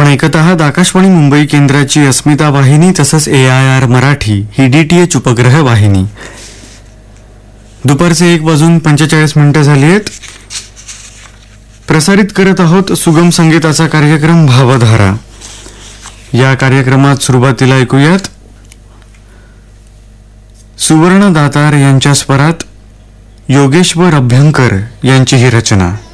ऐकत आहात आकाशवाणी मुंबई केंद्राची अस्मिता वाहिनी तसंच AIR मराठी ही DTH उपग्रह वाहिनी. दुपारचे 1:45 झाली आहेत. प्रसारित करत आहोत सुगम संगीताचा कार्यक्रम भावधारा. या कार्यक्रमात सुरुवातीला ऐकूयात सुवर्ण दातार यांच्या स्वरात योगेश्वर अभ्यंकर यांची ही रचना.